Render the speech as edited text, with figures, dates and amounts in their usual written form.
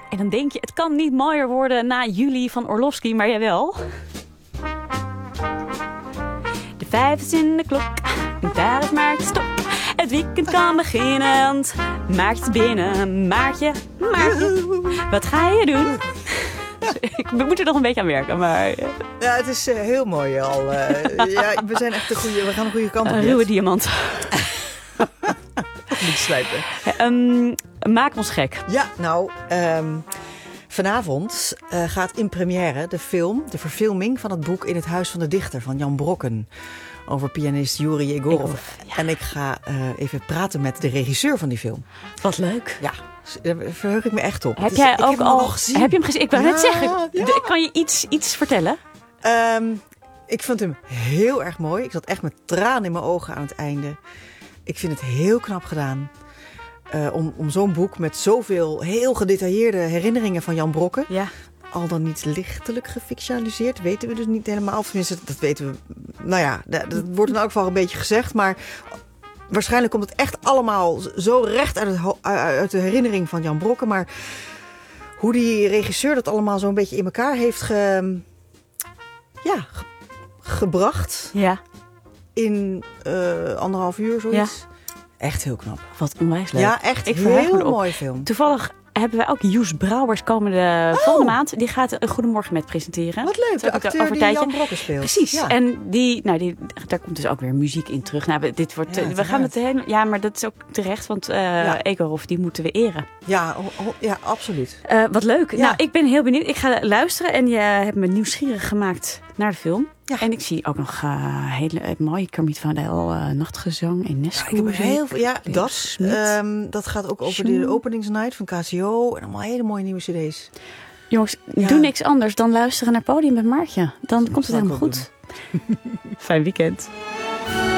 En dan denk je, het kan niet mooier worden na Juli van Orlovsky, maar jawel. De 5 is in de klok, en daar is Maartje stop. Het weekend kan beginnen, want Maartje is binnen. Maartje, wat ga je doen? We moeten er nog een beetje aan werken, maar... Ja, het is heel mooi al. We zijn echt we gaan de goede kant op. Een ruwe diamant. Niet slijpen. Maak ons gek. Ja, nou... vanavond gaat in première de verfilming van het boek In het Huis van de Dichter van Jan Brokken. Over pianist Yuri Egorov. Ja. En ik ga even praten met de regisseur van die film. Wat leuk. Ja, daar verheug ik me echt op. Heb jij ook al gezien? Heb je hem gezien? Ik wou net zeggen, kan je iets vertellen? Ik vond hem heel erg mooi. Ik zat echt met tranen in mijn ogen aan het einde. Ik vind het heel knap gedaan. Om zo'n boek met zoveel heel gedetailleerde herinneringen van Jan Brokken... Ja. Al dan niet lichtelijk gefictionaliseerd, weten we dus niet helemaal. Tenminste, dat weten we. Nou ja, dat wordt in elk geval een beetje gezegd. Maar waarschijnlijk komt het echt allemaal zo recht uit de herinnering van Jan Brokken. Maar hoe die regisseur dat allemaal zo'n beetje in elkaar heeft gebracht. Ja. In 1,5 uur, zoiets. Ja. Echt heel knap. Wat onwijs leuk. Ja, echt heel mooi film. Toevallig hebben wij ook Joes Brouwers volgende maand. Die gaat een Goedemorgen met presenteren. Wat leuk, de acteur die Jan Brokken speelt. Precies. Ja. En daar komt dus ook weer muziek in terug. Nou, dit wordt, we gaan het helemaal... Ja, maar dat is ook terecht, want Egorov, die moeten we eren. Ja, absoluut. Wat leuk. Ja. Nou, ik ben heel benieuwd. Ik ga luisteren en je hebt me nieuwsgierig gemaakt naar de film. Ja. En ik zie ook nog hele mooie Kermit van Del Nachtgezang in Nesco. Ik heb heel veel. Ja, dat gaat ook over de openingsnight van KCO en allemaal hele mooie nieuwe cd's. Jongens, doe niks anders dan luisteren naar Podium met Maartje. Dan komt het helemaal goed. Fijn weekend.